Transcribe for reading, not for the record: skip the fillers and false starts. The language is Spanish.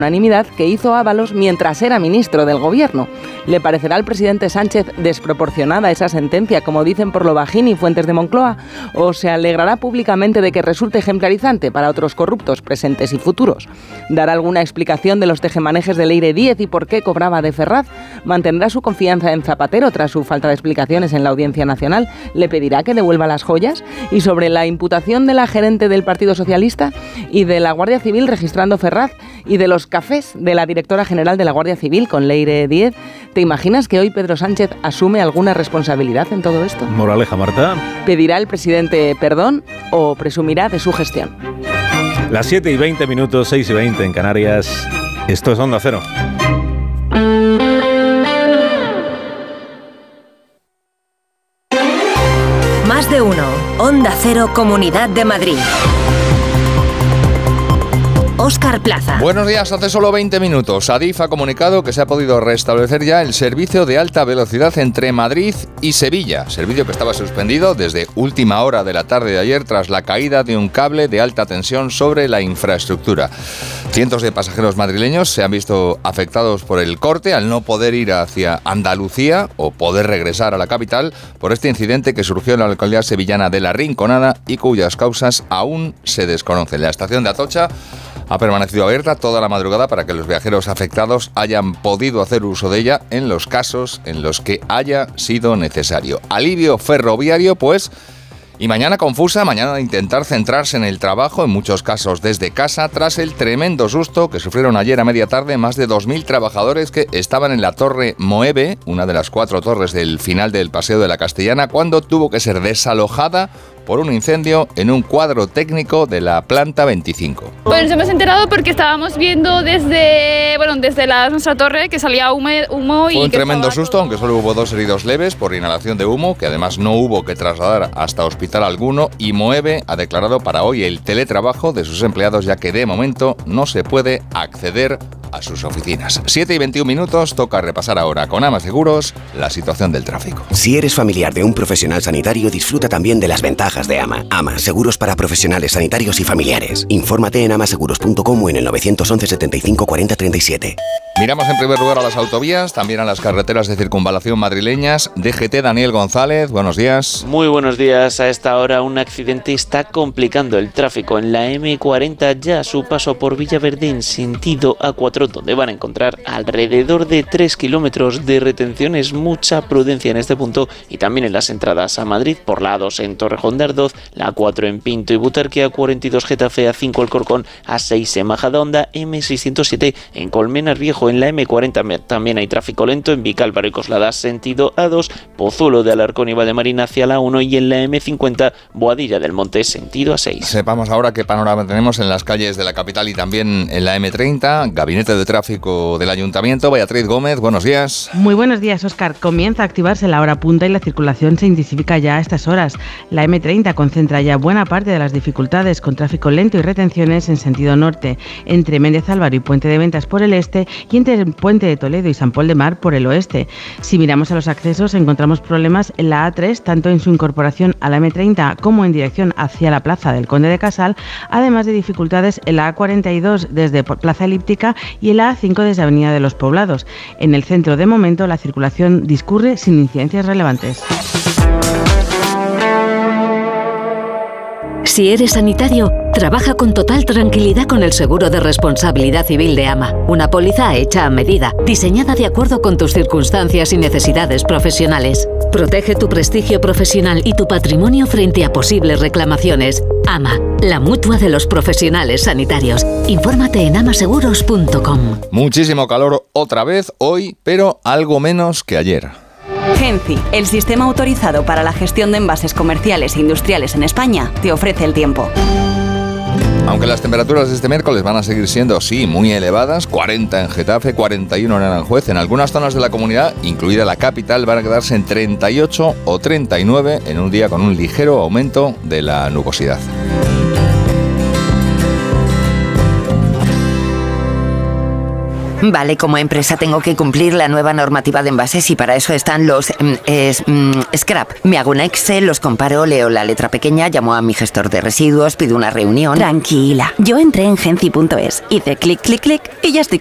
unanimidad que hizo Ábalos mientras era ministro del Gobierno. ¿Le parecerá al presidente Sánchez desproporcionada esa sentencia, como dicen por lo bajín y fuentes de Moncloa? ¿O se alegrará públicamente de que resulte ejemplarizante para otros corruptos presentes y futuros? ¿Dará alguna explicación de los tejemanejes de Leire Díez y por qué cobraba de Ferraz? ¿Mantendrá su confianza en Zapatero tras su falta de explicaciones en la Audiencia Nacional? ¿Le pedirá que devuelva las joyas? ¿Y sobre la imputación de la gerente del Partido Socialista y de la Guardia Civil registrando Ferraz y de los cafés de la directora general de la Guardia Civil con Leire Díez? ¿Te imaginas que hoy Pedro Sánchez asume alguna responsabilidad en todo esto? Moraleja, Marta. ¿Pedirá el presidente perdón o presumirá de su gestión? Las 7:20, 6:20 en Canarias. Esto es Onda Cero. Más de uno. Onda Cero, Comunidad de Madrid. Óscar Plaza. Buenos días. Hace solo 20 minutos, Adif ha comunicado que se ha podido restablecer ya el servicio de alta velocidad entre Madrid y Sevilla, servicio que estaba suspendido desde última hora de la tarde de ayer tras la caída de un cable de alta tensión sobre la infraestructura. Cientos de pasajeros madrileños se han visto afectados por el corte al no poder ir hacia Andalucía o poder regresar a la capital por este incidente que surgió en la localidad sevillana de La Rinconada y cuyas causas aún se desconocen. La estación de Atocha ha permanecido abierta toda la madrugada para que los viajeros afectados hayan podido hacer uso de ella en los casos en los que haya sido necesario. Alivio ferroviario, pues, y mañana confusa, mañana intentar centrarse en el trabajo, en muchos casos desde casa, tras el tremendo susto que sufrieron ayer a media tarde más de 2.000 trabajadores que estaban en la Torre Moeve, una de las 4 torres del final del Paseo de la Castellana, cuando tuvo que ser desalojada por un incendio en un cuadro técnico de la planta 25. Pues nos hemos enterado porque estábamos viendo desde nuestra torre que salía humo y... Fue un tremendo susto, aunque solo hubo 2 heridos leves por inhalación de humo, que además no hubo que trasladar hasta hospital alguno, y Moeve ha declarado para hoy el teletrabajo de sus empleados, ya que de momento no se puede acceder a sus oficinas. 7:21, toca repasar ahora con Ama Seguros la situación del tráfico. Si eres familiar de un profesional sanitario, disfruta también de las ventajas de Ama. Ama, seguros para profesionales sanitarios y familiares. Infórmate en amaseguros.com o en el 911 75 40 37. Miramos en primer lugar a las autovías, también a las carreteras de circunvalación madrileñas. DGT, Daniel González, buenos días. Muy buenos días. A esta hora un accidente está complicando el tráfico en la M40 ya a su paso por Villaverde en sentido A4, donde van a encontrar alrededor de 3 kilómetros de retenciones. Mucha prudencia en este punto, y también en las entradas a Madrid por la A2 en Torrejón de Ardoz, la A4 en Pinto y Butarque, A42 Getafe, A5 Alcorcón, A6 en Majadahonda, M607 en Colmenar Viejo. En la M40 también hay tráfico lento en Vicálvaro y Coslada sentido A2, Pozuelo de Alarcón y Valdemarina hacia la 1, y en la M50 Boadilla del Monte sentido A6. Sepamos ahora qué panorama tenemos en las calles de la capital y también en la M30. Gabinete de Tráfico del Ayuntamiento, Beatriz Gómez, buenos días. Muy buenos días, Óscar. Comienza a activarse la hora punta y la circulación se intensifica ya a estas horas. La M30 concentra ya buena parte de las dificultades, con tráfico lento y retenciones en sentido norte, entre Méndez Álvaro y Puente de Ventas por el este, y entre el Puente de Toledo y San Pol de Mar por el oeste. Si miramos a los accesos, encontramos problemas en la A3, tanto en su incorporación a la M30 como en dirección hacia la Plaza del Conde de Casal, además de dificultades en la A42 desde Plaza Elíptica y en la A5 desde Avenida de los Poblados. En el centro, de momento, la circulación discurre sin incidencias relevantes. Si eres sanitario, trabaja con total tranquilidad con el seguro de responsabilidad civil de AMA. Una póliza hecha a medida, diseñada de acuerdo con tus circunstancias y necesidades profesionales. Protege tu prestigio profesional y tu patrimonio frente a posibles reclamaciones. AMA, la mutua de los profesionales sanitarios. Infórmate en amaseguros.com. Muchísimo calor otra vez hoy, pero algo menos que ayer. Genci, el sistema autorizado para la gestión de envases comerciales e industriales en España, te ofrece el tiempo. Aunque las temperaturas de este miércoles van a seguir siendo, sí, muy elevadas, 40 en Getafe, 41 en Aranjuez, en algunas zonas de la comunidad, incluida la capital, van a quedarse en 38 o 39 en un día con un ligero aumento de la nubosidad. Vale, como empresa tengo que cumplir la nueva normativa de envases y para eso están los scrap. Me hago un Excel, los comparo, leo la letra pequeña, llamo a mi gestor de residuos, pido una reunión. Tranquila, yo entré en Genci.es, hice clic, clic, clic y ya estoy